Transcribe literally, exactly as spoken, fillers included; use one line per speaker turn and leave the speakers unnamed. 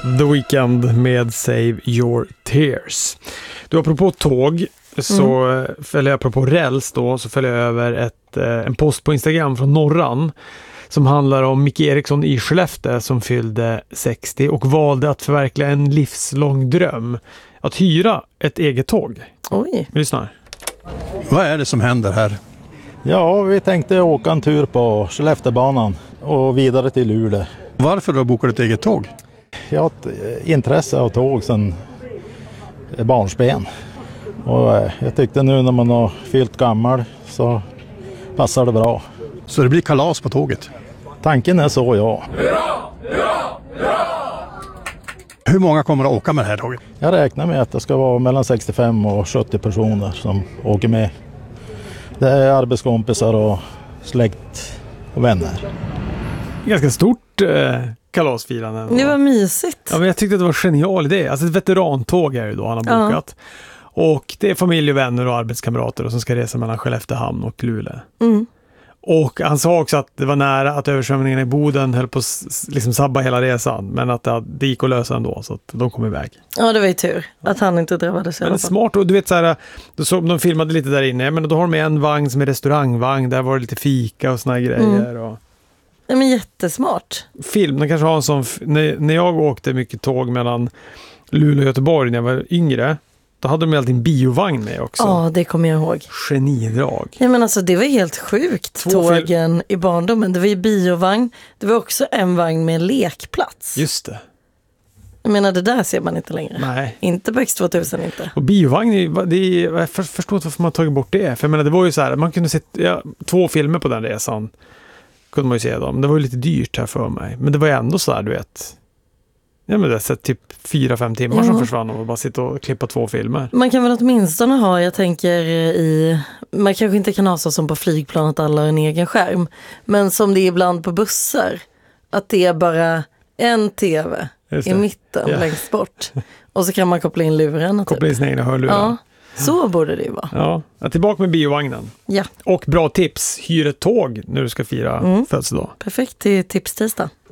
The Weeknd med Save Your Tears. Du, apropå tåg så mm. följer jag, apropå räls då, så följer jag över ett, en post på Instagram från Norran som handlar om Micke Eriksson i Skellefteå som fyllde sextio och valde att förverkliga en livslång dröm. Att hyra ett eget tåg.
Oj.
Lyssna.
Vad är det som händer här?
Ja, vi tänkte åka en tur på Skellefteåbanan och vidare till Luleå.
Varför då bokar du ett eget tåg?
Jag har ett intresse av tåg sedan barnsben. Och jag tyckte nu när man har fyllt gammal så passar det bra.
Så det blir kalas på tåget?
Tanken är så, ja.
Hur många kommer att åka med det här tåget?
Jag räknar med att det ska vara mellan sextiofem och sjuttio personer som åker med. Det är arbetskompisar och släkt och vänner.
Ganska stort eh, kalasfirande.
Det var mysigt.
Ja, men jag tyckte att det var en genial idé. Alltså ett veterantåg är det då han har bokat. Ja. Och det är familj och vänner och arbetskamrater och som ska resa mellan Skelleftehamn och Luleå.
Mm.
Och han sa också att det var nära att översvämningen i Boden höll på att liksom sabba hela resan. Men att det gick att lösa ändå så att de kom iväg.
Ja, det var ju tur att han inte drabbades.
Men smart, och du vet så här, då så, de filmade lite där inne. Men då har de en vagn som är restaurangvagn. Där var det lite fika och såna grejer.
Mm.
Och...
Ja, men jättesmart.
Film, de kanske har en sån... När, när jag åkte mycket tåg mellan Luleå och Göteborg när jag var yngre... Då hade de alltid en biovagn med också.
Ja, det kommer jag ihåg.
Genidrag.
Ja, men alltså det var helt sjukt. Två tågen fil- i barndomen. Det var ju biovagn. Det var också en vagn med lekplats.
Just det.
Jag menar, det där ser man inte längre.
Nej.
Inte på X tvåtusen inte.
Och biovagn, det är, jag förstår inte varför man tagit bort det. För jag menar, det var ju så här, man kunde se ja, två filmer på den resan. Kunde man ju se dem. Det var ju lite dyrt här för mig. Men det var ju ändå så här, du vet... Ja, men det är så typ fyra, fem timmar ja. som försvann och bara sitta och klippa två filmer.
Man kan väl åtminstone ha, jag tänker i, man kanske inte kan ha så som på flygplan att alla har en egen skärm. Men som det är ibland på bussar, att det är bara en tv i mitten ja. längst bort. Och så kan man koppla in luren.
Koppla in sina egna hörlurar.
Ja, så borde det ju vara.
Ja, ja, tillbaka med biovagnen.
Ja.
Och bra tips, hyr ett tåg när du ska fira mm. födelsedag.
Perfekt till tipstisdag.